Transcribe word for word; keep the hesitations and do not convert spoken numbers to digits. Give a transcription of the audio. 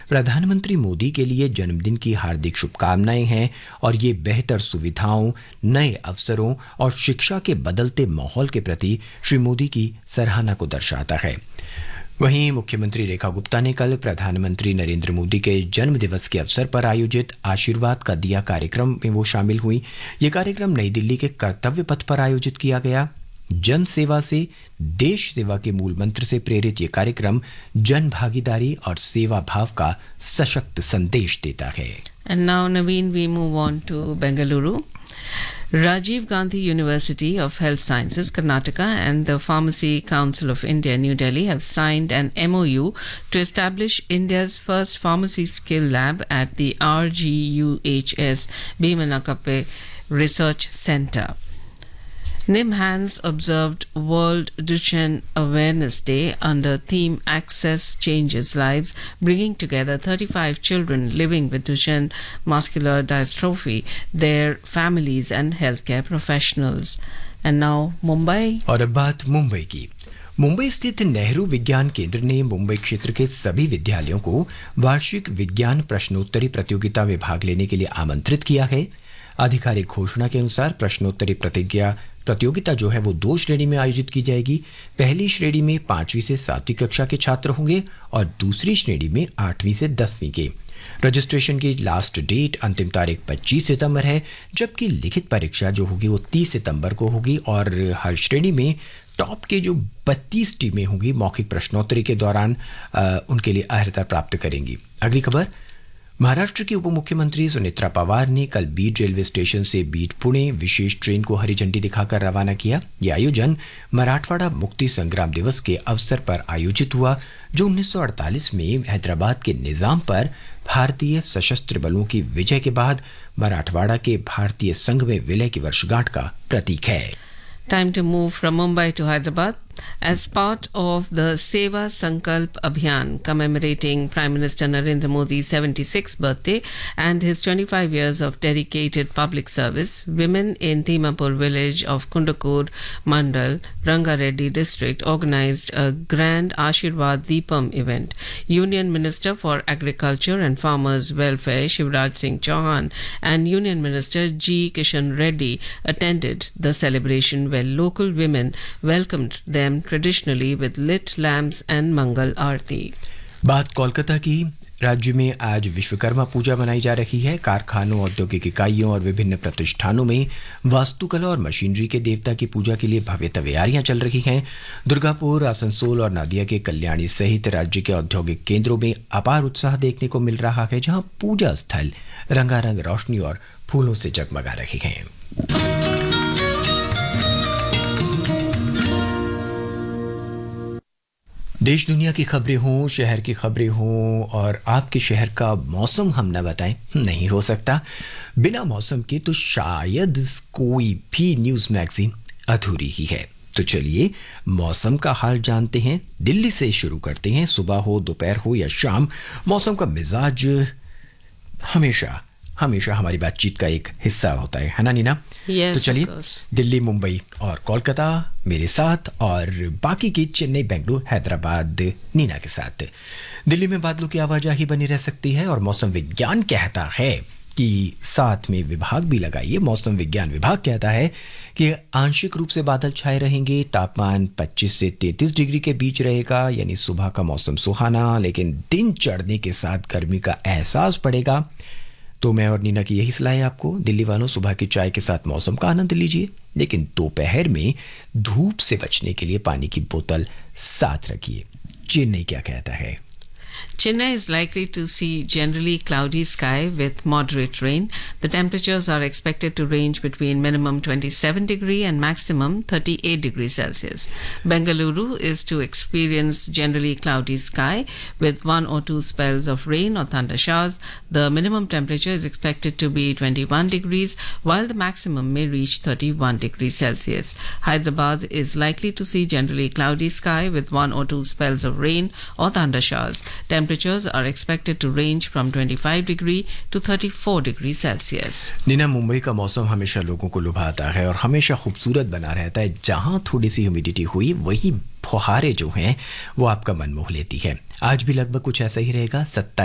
प्रधानमंत्री मोदी के लिए जन्मदिन की हार्दिक शुभकामनाएं हैं और ये बेहतर सुविधाओं, नए अवसरों और शिक्षा के बदलते माहौल के प्रति श्री मोदी की सराहना को दर्शाता है। वहीं मुख्यमंत्री रेखा गुप्ता ने कल प्रधानमंत्री नरेंद्र मोदी के जन्मदिवस के अवसर पर आयोजित आशीर्वाद का दिया कार्यक्रम में वो शामिल हुई। ये कार्यक्रम नई दिल्ली के कर्तव्य पथ पर आयोजित किया गया। जन सेवा से देश सेवा के मूल मंत्र से प्रेरित ये कार्यक्रम जन भागीदारी और सेवा भाव का सशक्त संदेश देता है। And now, Naveen, we move on to Bengaluru. Rajiv Gandhi University of Health Sciences, Karnataka, and the Pharmacy Council of India, New Delhi, have signed an M O U to establish India's first pharmacy skill lab at the R G U H S Bhimanakappe Research Center. NIMHANS observed World Duchenne Awareness Day under theme Access Changes Lives, bringing together thirty-five children living with Duchenne muscular dystrophy, their families and healthcare professionals. And now, Mumbai. और अब बात मुंबई की। मुंबई स्थित नेहरू विज्ञान केंद्र ने मुंबई क्षेत्र के सभी विद्यालयों को वार्षिक विज्ञान प्रश्नोत्तरी प्रतियोगिता में भाग लेने के लिए आमंत्रित किया है। आधिकारिक घोषणा के अनुसार प्रश्नोत्तरी प्रतिज्ञा प्रतियोगिता जो है वो दो श्रेणी में आयोजित की जाएगी। पहली श्रेणी में पांचवी से सातवीं कक्षा के छात्र होंगे और दूसरी श्रेणी में आठवीं से दसवीं के। रजिस्ट्रेशन की लास्ट डेट अंतिम तारीख पच्चीस सितंबर है, जबकि लिखित परीक्षा जो होगी वो तीस सितंबर को होगी और हर श्रेणी में टॉप के जो बत्तीस टीमें होंगी मौखिक प्रश्नोत्तरी के दौरान आ, उनके लिए अर्हता प्राप्त करेंगी। अगली खबर, महाराष्ट्र की उप मुख्यमंत्री सुनेत्रा पवार ने कल बीड रेलवे स्टेशन से बीड पुणे विशेष ट्रेन को हरी झंडी दिखाकर रवाना किया। यह आयोजन मराठवाड़ा मुक्ति संग्राम दिवस के अवसर पर आयोजित हुआ, जो उन्नीस सौ अड़तालीस में हैदराबाद के निजाम पर भारतीय सशस्त्र बलों की विजय के बाद मराठवाड़ा के भारतीय संघ में विलय की वर्षगांठ का प्रतीक है। Time to move from Mumbai to Hyderabad. As part of the Seva Sankalp Abhiyan commemorating Prime Minister Narendra Modi's seventy-sixth birthday and his twenty-five years of dedicated public service, women in Timapur village of Kundakur Mandal, Rangareddy district organized a grand Ashirwad Deepam event. Union Minister for Agriculture and Farmers Welfare Shivraj Singh Chauhan and Union Minister G. Kishan Reddy attended the celebration where local women welcomed them traditionally with lit lamps and Mangal Aarti. बात कोलकाता की। राज्य में आज विश्वकर्मा पूजा मनाई जा रही है। कारखानों, औद्योगिक इकाइयों और विभिन्न प्रतिष्ठानों में वास्तुकला और मशीनरी के देवता की पूजा के लिए भव्य तैयारियां चल रही हैं। दुर्गापुर, आसनसोल और नादिया के कल्याणी सहित राज्य के औद्योगिक केंद्रों में अपार उत्साह देखने को मिल रहा है, जहां पूजा स्थल रंगारंग रोशनी और फूलों से जगमगा रहे हैं। देश दुनिया की खबरें हों, शहर की खबरें हों और आपके शहर का मौसम हम न बताएं, नहीं हो सकता। बिना मौसम के तो शायद कोई भी न्यूज़ मैगजीन अधूरी ही है। तो चलिए मौसम का हाल जानते हैं। दिल्ली से शुरू करते हैं। सुबह हो, दोपहर हो या शाम, मौसम का मिजाज हमेशा हमेशा हमारी बातचीत का एक हिस्सा होता है, है ना नीना? Yes, तो चलिए of course. दिल्ली, मुंबई और कोलकाता मेरे साथ और बाकी की चेन्नई, बेंगलुरु, हैदराबाद नीना के साथ। दिल्ली में बादलों की आवाजाही बनी रह सकती है और मौसम विज्ञान कहता है कि साथ में विभाग भी लगाइए। मौसम विज्ञान विभाग कहता है कि आंशिक रूप से बादल छाए रहेंगे। तापमान पच्चीस से तैंतीस डिग्री के बीच रहेगा, यानी सुबह का मौसम सुहाना, लेकिन दिन चढ़ने के साथ गर्मी का एहसास पड़ेगा। तो मैं और नीना की यही सलाह है आपको, दिल्ली वालों, सुबह की चाय के साथ मौसम का आनंद लीजिए, लेकिन दोपहर में धूप से बचने के लिए पानी की बोतल साथ रखिए। चेन्नई क्या कहता है? Chennai is likely to see generally cloudy sky with moderate rain. The temperatures are expected to range between minimum twenty-seven degree and maximum thirty-eight degrees Celsius. Bengaluru is to experience generally cloudy sky with one or two spells of rain or thunder showers. The minimum temperature is expected to be twenty-one degrees, while the maximum may reach thirty-one degrees Celsius. Hyderabad is likely to see generally cloudy sky with one or two spells of rain or thunder showers. Temperatures are expected to range from twenty-five degree to thirty-four degrees Celsius. Neena, Mumbai का मौसम हमेशा लोगों को लुभाता है और हमेशा खूबसूरत बना रहता है। जहां थोड़ी सी ह्यूमिडिटी हुई, वही फुहारे जो हैं वो आपका मन मोह लेती है। आज भी लगभग कुछ ऐसा ही रहेगा। सत्ताईस